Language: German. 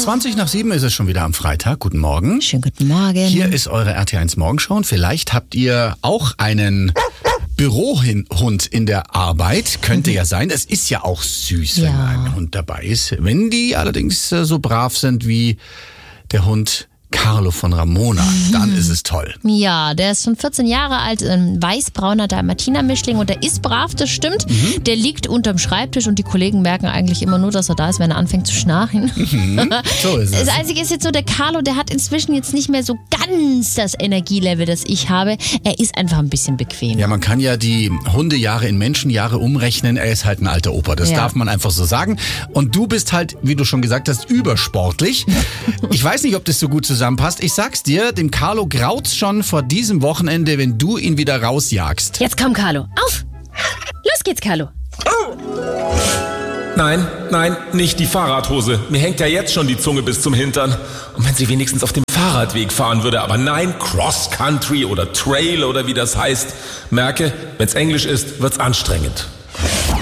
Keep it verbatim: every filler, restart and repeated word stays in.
zwanzig nach sieben ist es schon wieder am Freitag. Guten Morgen. Schönen guten Morgen. Hier ist eure R T eins Morgenschau und vielleicht habt ihr auch einen Bürohund in der Arbeit. Könnte ja sein. Es ist ja auch süß, wenn Ja. ein Hund dabei ist. Wenn die allerdings äh, so brav sind wie der Hund Carlo von Ramona, dann ist es toll. Ja, der ist schon vierzehn Jahre alt, ein weißbrauner Dalmatiner-Mischling und der ist brav, das stimmt. Mhm. Der liegt unterm Schreibtisch und die Kollegen merken eigentlich immer nur, dass er da ist, wenn er anfängt zu schnarchen. Mhm. So ist es. Das Einzige ist jetzt so, der Carlo, der hat inzwischen jetzt nicht mehr so ganz das Energielevel, das ich habe. Er ist einfach ein bisschen bequem. Ja, man kann ja die Hundejahre in Menschenjahre umrechnen. Er ist halt ein alter Opa, das Ja. darf man einfach so sagen. Und du bist halt, wie du schon gesagt hast, übersportlich. Ich weiß nicht, ob das so gut zusammenpasst. Ich sag's dir, dem Carlo graut's schon vor diesem Wochenende, wenn du ihn wieder rausjagst. Jetzt komm, Carlo. Auf! Los geht's, Carlo. Nein, nein, nicht die Fahrradhose. Mir hängt ja jetzt schon die Zunge bis zum Hintern. Und wenn sie wenigstens auf dem Fahrradweg fahren würde, aber nein, Cross-Country oder Trail oder wie das heißt. Merke, wenn's Englisch ist, wird's anstrengend.